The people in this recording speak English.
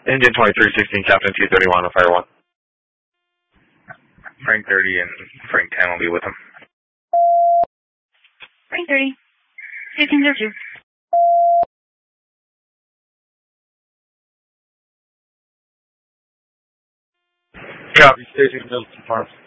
Engine 2316, Captain 231 on Fire 1. Frank 30 and Frank 10 will be with him. Frank 30. 1502. Copy, Station Middleton Farms.